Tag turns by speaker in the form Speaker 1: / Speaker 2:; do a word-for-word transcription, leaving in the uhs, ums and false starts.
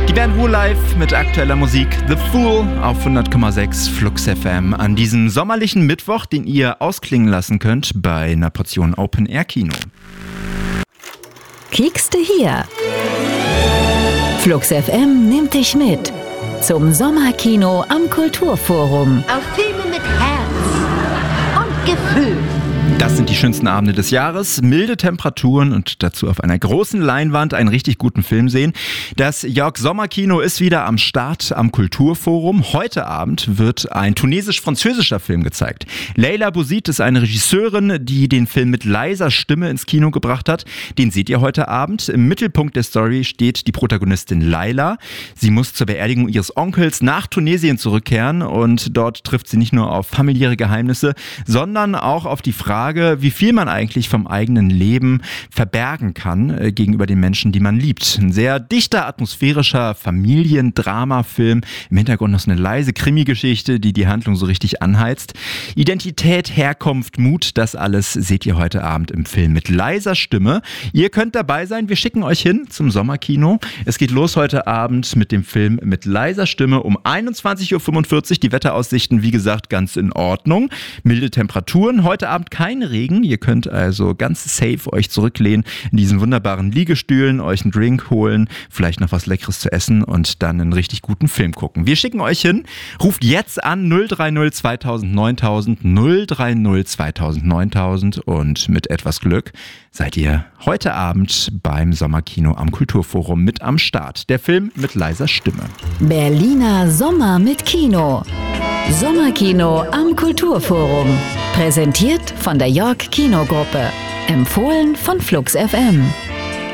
Speaker 1: Die Band Wu live mit aktueller Musik The Fool auf hundert Komma sechs Flux F M an diesem sommerlichen Mittwoch, den ihr ausklingen lassen könnt bei einer Portion Open Air Kino.
Speaker 2: Kiekste hier. Flux F M nimmt dich mit zum Sommerkino am Kulturforum.
Speaker 3: Auf Filme mit Herz und Gefühl.
Speaker 1: Das sind die schönsten Abende des Jahres, milde Temperaturen und dazu auf einer großen Leinwand einen richtig guten Film sehen. Das York Sommerkino ist wieder am Start am Kulturforum. Heute Abend wird ein tunesisch-französischer Film gezeigt. Leila Bouzid ist eine Regisseurin, die den Film mit leiser Stimme ins Kino gebracht hat. Den seht ihr heute Abend. Im Mittelpunkt der Story steht die Protagonistin Laila. Sie muss zur Beerdigung ihres Onkels nach Tunesien zurückkehren und dort trifft sie nicht nur auf familiäre Geheimnisse, sondern auch auf die Frage, wie viel man eigentlich vom eigenen Leben verbergen kann äh, gegenüber den Menschen, die man liebt. Ein sehr dichter, atmosphärischer Familiendramafilm. Im Hintergrund noch so eine leise Krimi-Geschichte, die die Handlung so richtig anheizt. Identität, Herkunft, Mut, das alles seht ihr heute Abend im Film mit leiser Stimme. Ihr könnt dabei sein, wir schicken euch hin zum Sommerkino. Es geht los heute Abend mit dem Film mit leiser Stimme um einundzwanzig Uhr fünfundvierzig. Die Wetteraussichten, wie gesagt, ganz in Ordnung. Milde Temperaturen, heute Abend kein Regen. Ihr könnt also ganz safe euch zurücklehnen in diesen wunderbaren Liegestühlen, euch einen Drink holen, vielleicht noch was Leckeres zu essen und dann einen richtig guten Film gucken. Wir schicken euch hin. Ruft jetzt an null drei null zweitausend neuntausend null drei null zweitausend neuntausend und mit etwas Glück seid ihr heute Abend beim Sommerkino am Kulturforum mit am Start. Der Film mit leiser Stimme.
Speaker 2: Berliner Sommer mit Kino. Sommerkino am Kulturforum. Präsentiert von der York Kinogruppe. Empfohlen von Flux F M.